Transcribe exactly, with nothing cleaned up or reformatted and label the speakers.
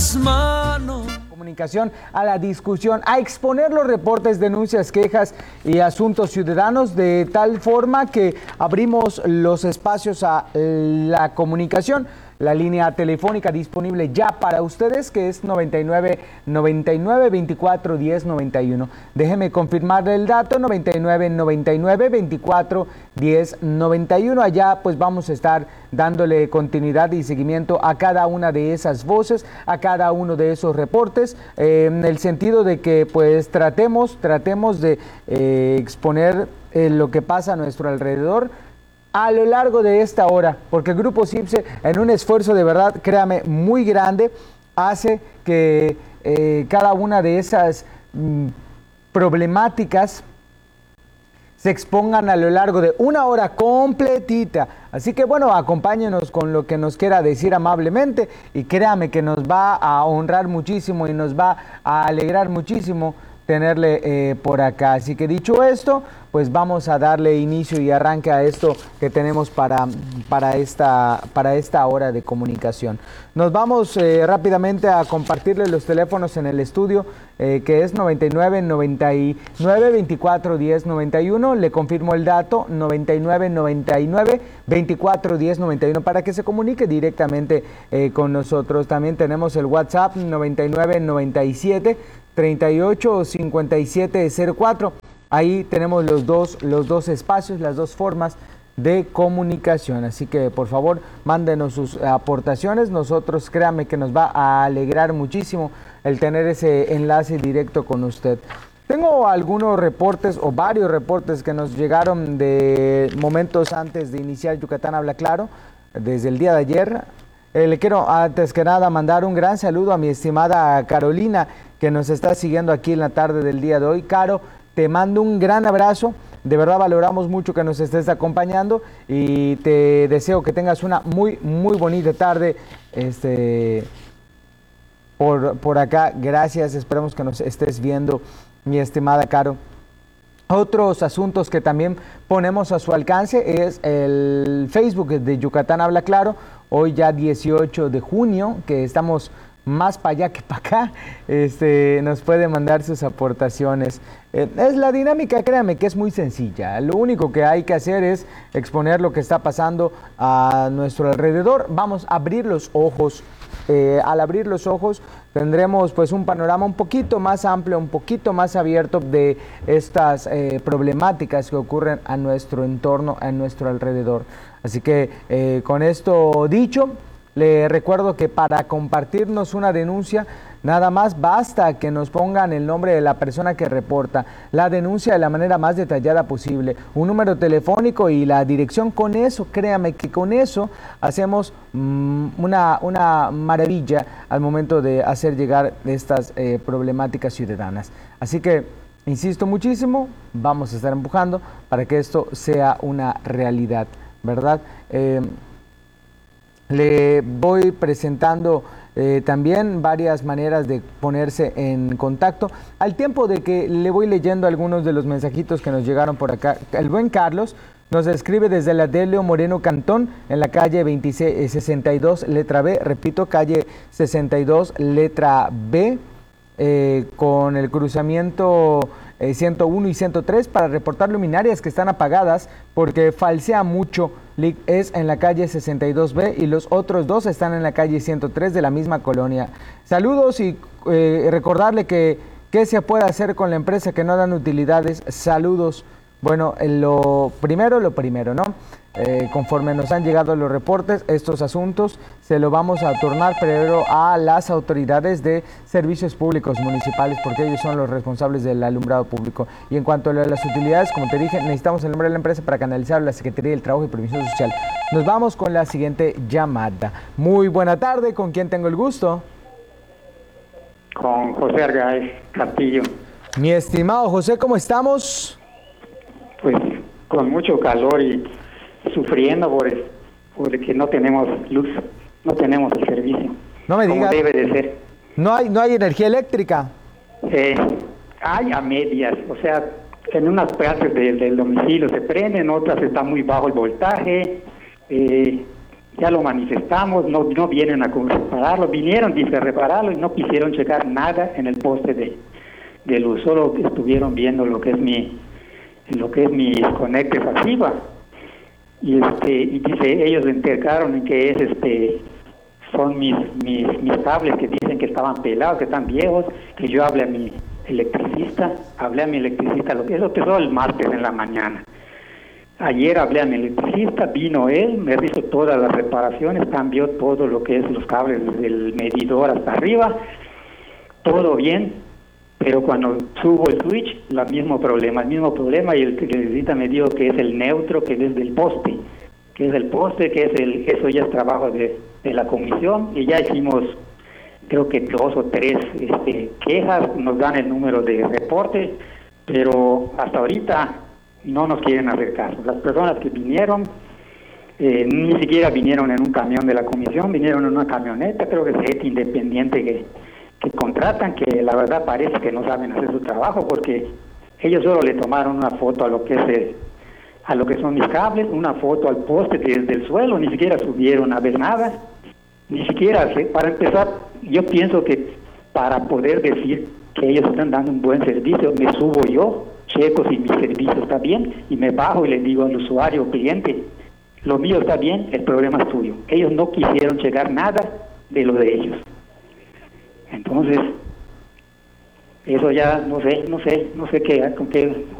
Speaker 1: las manos.
Speaker 2: Comunicación a la discusión, a exponer los reportes, denuncias, quejas y asuntos ciudadanos de tal forma que abrimos los espacios a la comunicación. La línea telefónica disponible ya para ustedes, que es noventa y nueve, noventa y nueve, veinticuatro, diez, noventa y uno. Déjeme confirmarle el dato, noventa y nueve, noventa y nueve, veinticuatro, diez, noventa y uno. Allá pues vamos a estar dándole continuidad y seguimiento a cada una de esas voces, a cada uno de esos reportes, eh, en el sentido de que pues tratemos, tratemos de eh, exponer eh, lo que pasa a nuestro alrededor a lo largo de esta hora, porque el Grupo CIPSE, en un esfuerzo de verdad, créame, muy grande, hace que eh, cada una de esas mm, problemáticas se expongan a lo largo de una hora completita. Así que bueno, acompáñenos con lo que nos quiera decir amablemente y créame que nos va a honrar muchísimo y nos va a alegrar muchísimo tenerle eh, por acá. Así que dicho esto, pues vamos a darle inicio y arranque a esto que tenemos para, para, esta, para esta hora de comunicación. Nos vamos eh, rápidamente a compartirles los teléfonos en el estudio, eh, que es noventa y nueve, noventa y nueve, veinticuatro, diez, noventa y uno. Le confirmo el dato, noventa y nueve, noventa y nueve, veinticuatro, diez, noventa y uno, para que se comunique directamente eh, con nosotros. También tenemos el WhatsApp noventa y nueve, noventa y siete, treinta y ocho, cincuenta y siete, cero cuatro. Ahí tenemos los dos, los dos espacios, las dos formas de comunicación. Así que por favor, mándenos sus aportaciones. Nosotros, créanme que nos va a alegrar muchísimo el tener ese enlace directo con usted. Tengo algunos reportes o varios reportes que nos llegaron de momentos antes de iniciar Yucatán Habla Claro, desde el día de ayer. Eh, le quiero antes que nada mandar un gran saludo a mi estimada Carolina, que nos está siguiendo aquí en la tarde del día de hoy. Caro, te mando un gran abrazo, de verdad valoramos mucho que nos estés acompañando y te deseo que tengas una muy, muy bonita tarde este, por, por acá. Gracias, esperamos que nos estés viendo, mi estimada Caro. Otros asuntos que también ponemos a su alcance es el Facebook de Yucatán Habla Claro, hoy ya dieciocho de junio, que estamos más para allá que para acá, este, nos puede mandar sus aportaciones. Eh, es la dinámica, créame que es muy sencilla. Lo único que hay que hacer es exponer lo que está pasando a nuestro alrededor. Vamos a abrir los ojos. Eh, al abrir los ojos tendremos pues un panorama un poquito más amplio, un poquito más abierto de estas eh, problemáticas que ocurren a nuestro entorno, a nuestro alrededor. Así que eh, con esto dicho, le recuerdo que para compartirnos una denuncia, nada más basta que nos pongan el nombre de la persona que reporta, la denuncia de la manera más detallada posible, un número telefónico y la dirección. Con eso, créame que con eso hacemos mmm, una, una maravilla al momento de hacer llegar estas eh, problemáticas ciudadanas. Así que, insisto muchísimo, vamos a estar empujando para que esto sea una realidad, ¿verdad? Eh, Le voy presentando eh, también varias maneras de ponerse en contacto, al tiempo de que le voy leyendo algunos de los mensajitos que nos llegaron por acá. El buen Carlos nos escribe desde la Delio Moreno Cantón, en la calle veintiséis, sesenta y dos, letra B, repito, calle sesenta y dos, letra B, eh, con el cruzamiento eh, ciento uno y ciento tres, para reportar luminarias que están apagadas porque falsea mucho. Es en la calle sesenta y dos B y los otros dos están en la calle ciento tres de la misma colonia. Saludos y eh, recordarle que qué se puede hacer con la empresa que no dan utilidades. Saludos. Bueno, lo primero, lo primero, ¿no? Eh, conforme nos han llegado los reportes, estos asuntos se lo vamos a turnar primero a las autoridades de servicios públicos municipales, porque ellos son los responsables del alumbrado público. Y en cuanto a las utilidades, como te dije, necesitamos el nombre de la empresa para canalizar a la Secretaría del Trabajo y Previsión Social. Nos vamos con la siguiente llamada. Muy buena tarde, ¿con quién tengo el gusto?
Speaker 3: Con José Argáez Castillo.
Speaker 2: Mi estimado José, ¿cómo estamos?
Speaker 3: Pues con mucho calor y sufriendo por el, porque no tenemos luz, no tenemos el servicio.
Speaker 2: No me digas.
Speaker 3: Como debe de ser.
Speaker 2: No hay, no hay energía eléctrica.
Speaker 3: Eh, hay a medias, o sea, en unas partes de, del domicilio se prenden, otras está muy bajo el voltaje, eh, ya lo manifestamos, no, no vienen a repararlo, vinieron dice, a repararlo y no quisieron checar nada en el poste de, de luz, solo estuvieron viendo lo que es mi, lo que es mi conecte pasiva. Y este, y dice, ellos entercaron en que es este, son mis, mis, mis cables que dicen que estaban pelados, que están viejos, que yo hablé a mi electricista, hablé a mi electricista, lo que eso empezó el martes en la mañana. Ayer hablé a mi electricista, vino él, me hizo todas las reparaciones, cambió todo lo que es los cables desde el medidor hasta arriba, todo bien, pero cuando subo el switch, el mismo problema, el mismo problema, y el electricista me dijo que es el neutro, que es del poste, que es el poste, que es el, eso ya es trabajo de, de la comisión, y ya hicimos creo que dos o tres este, quejas, nos dan el número de reporte, pero hasta ahorita no nos quieren hacer caso. Las personas que vinieron, eh, ni siquiera vinieron en un camión de la comisión, vinieron en una camioneta, creo que es gente independiente que, que contratan, que la verdad parece que no saben hacer su trabajo, porque ellos solo le tomaron una foto a lo que es eh, a lo que son mis cables, una foto al poste desde el suelo, ni siquiera subieron a ver nada, ni siquiera, para empezar, yo pienso que para poder decir que ellos están dando un buen servicio, me subo yo, checo si mi servicio está bien y me bajo y le digo al usuario o cliente, lo mío está bien, el problema es tuyo. Ellos no quisieron checar nada de lo de ellos. Entonces, eso ya no sé, no sé, no sé qué, con qué